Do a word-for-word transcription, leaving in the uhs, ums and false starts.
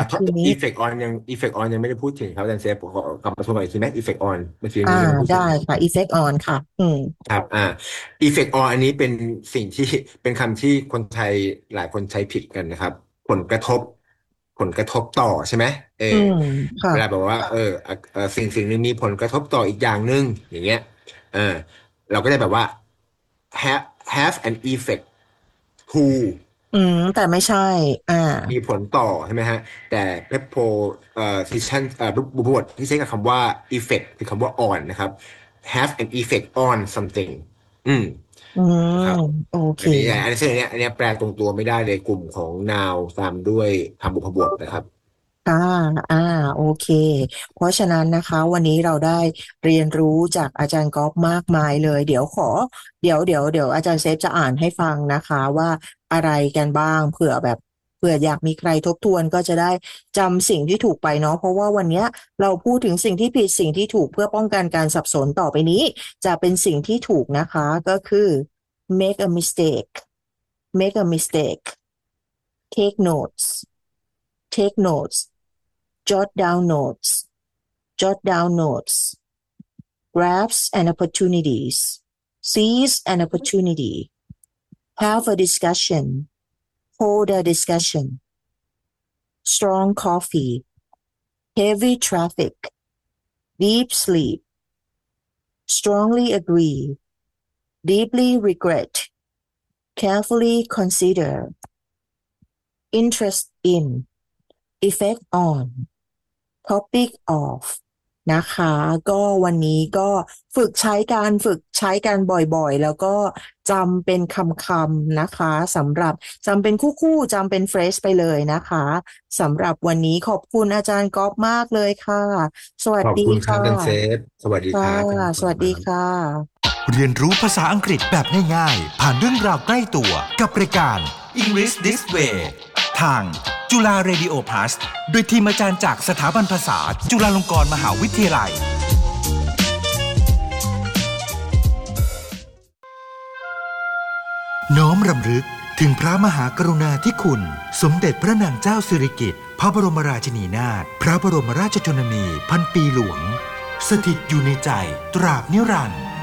ทีนี้ effect on ยัง effect on ยังไม่ได้พูดถึงครับอาจารย์เซฟขอกลับมาทวนอีกทีไหม effect on เมื่อกี้อ่านี้ยังไม่พูดได้ถึงค่ะ effect on ค่ะอืมครับอ่า effect on อันนี้เป็นสิ่งที่เป็นคำที่คนไทยหลายคนใช้ผิดกันนะครับผลกระทบผลกระทบต่อใช่ไหมเอออืมค่ะเวลาบอกว่าเอออ่ะเออสิ่งสิ่งหนึ่งมีผลกระทบต่ออีกอย่างหนึ่งอย่างเงี้ยเออเราก็จะแบบว่า have have an effect to อืมแต่ไม่ใช่อ่ามีผลต่อใช่ไหมฮะแต่ preposition เอ่อบุพบทที่ใช้กับคำว่า effect คือคำว่า on นะครับ have an effect on something อืมอืมนะครับโอเคอันนี้อันนี้ซึ่งอันเนี้ยอันเนี้ยแปลตรงตัวไม่ได้เลยกลุ่มของ noun ตามด้วยคำบุพบทนะครับค่ะอ่าโอเค เพราะฉะนั้นนะคะวันนี้เราได้เรียนรู้จากอาจารย์ก๊อฟมากมายเลย เดี๋ยวขอเดี๋ยวเดี๋ยวเดี๋ยวอาจารย์เซฟจะอ่านให้ฟังนะคะว่าอะไรกันบ้างเผื่อแบบเผื่ออยากมีใครทบทวนก็จะได้จำสิ่งที่ถูกไปเนาะเพราะว่าวันเนี้ยเราพูดถึงสิ่งที่ผิดสิ่งที่ถูกเพื่อป้องกันการสับสนต่อไปนี้จะเป็นสิ่งที่ถูกนะคะก็คือ make a mistake make a mistake take notes take notes jot down notes, jot down notes, grabs and opportunities, seize an opportunity, have a discussion, hold a discussion, strong coffee, heavy traffic, deep sleep, strongly agree, deeply regret, carefully consider, interest in, effect on, topic of นะคะก็วันนี้ก็ฝึกใช้การฝึกใช้กันบ่อยๆแล้วก็จำเป็นคำๆนะคะสำหรับจำเป็นคู่ๆจำเป็นเฟรชไปเลยนะคะสำหรับวันนี้ขอบคุณอาจารย์ก๊อฟมากเลยค่ะสวัสดีขอบคุณครับค่ะอาจารย์เซฟสวัสดีค่ะครับเป็นสวัสดีค่ะเรียนรู้ภาษาอังกฤษแบบง่ายๆผ่านเรื่องราวใกล้ตัวกับรายการ English This Way ทางจุฬา Radio Plus โดยทีมอาจารย์จากสถาบันภาษาจุฬาลงกรณ์มหาวิทยาลัยน้อมรำลึกถึงพระมหากรุณาธิคุณสมเด็จพระนางเจ้าสิริกิติ์พระบรมราชินีนาถพระบรมราชชนนีพันปีหลวงสถิตอยู่ในใจตราบนิรันดร์